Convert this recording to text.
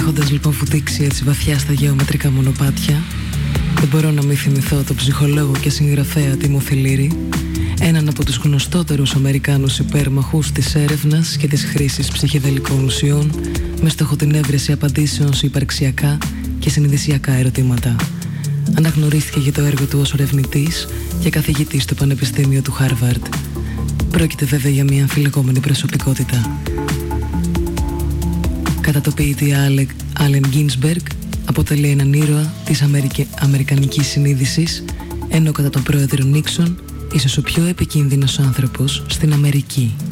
Έχοντας λοιπόν βουτήξει έτσι βαθιά στα γεωμετρικά μονοπάτια, δεν μπορώ να μην θυμηθώ τον ψυχολόγο και συγγραφέα Τίμωθη Λήρη, έναν από τους γνωστότερους Αμερικάνους υπέρμαχους της έρευνας και της χρήσης ψυχεδελικών ουσιών με στόχο την έβρεση απαντήσεων σε υπαρξιακά και συνειδησιακά ερωτήματα. Αναγνωρίστηκε για το έργο του ως ερευνητής και καθηγητής στο Πανεπιστήμιο του Χάρβαρντ. Πρόκειται βέβαια για μια αμφιλεγόμενη προσωπικότητα. Κατά το ποιητή Άλεν Γκίνσμπεργκ, αποτελεί έναν ήρωα της αμερικανικής συνείδησης, ενώ κατά τον πρόεδρο Νίξον ίσως ο πιο επικίνδυνος άνθρωπος στην Αμερική.